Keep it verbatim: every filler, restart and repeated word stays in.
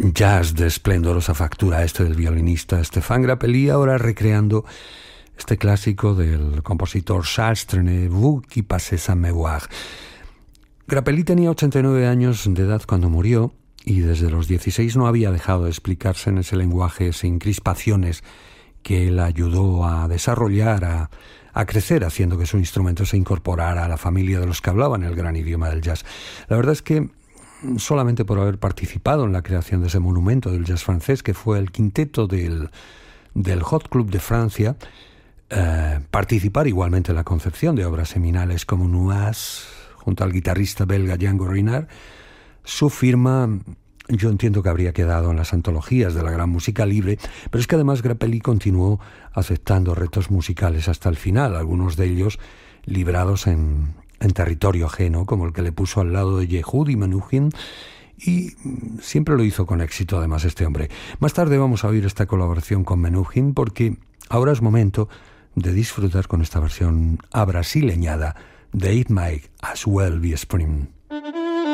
Jazz de esplendorosa factura, este del violinista Stéphane Grappelli, ahora recreando este clásico del compositor Charles Trenet-Vous qui passez sans me voir. Grappelli tenía ochenta y nueve años de edad cuando murió y desde los dieciséis no había dejado de explicarse en ese lenguaje sin crispaciones que él ayudó a desarrollar, a, a crecer, haciendo que su instrumento se incorporara a la familia de los que hablaban el gran idioma del jazz. La verdad es que solamente por haber participado en la creación de ese monumento del jazz francés, que fue el quinteto del, del Hot Club de Francia, eh, participar igualmente en la concepción de obras seminales como Nuages, junto al guitarrista belga Django Reinhardt, su firma, yo entiendo que habría quedado en las antologías de la gran música libre, pero es que además Grappelli continuó aceptando retos musicales hasta el final, algunos de ellos librados en... en territorio ajeno, como el que le puso al lado de Yehudi Menuhin, y siempre lo hizo con éxito además este hombre. Más tarde vamos a oír esta colaboración con Menuhin, porque ahora es momento de disfrutar con esta versión abrasileñada de It Might As Well Be Spring.